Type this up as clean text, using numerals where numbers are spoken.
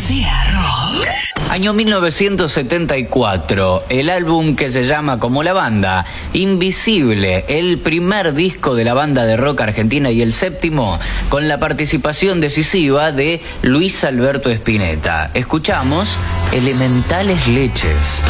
Sea Rock. Año 1974, el álbum que se llama como la banda, Invisible, el primer disco de la banda de rock argentina y el séptimo, con la participación decisiva de Luis Alberto Spinetta. Escuchamos Elementales Leches.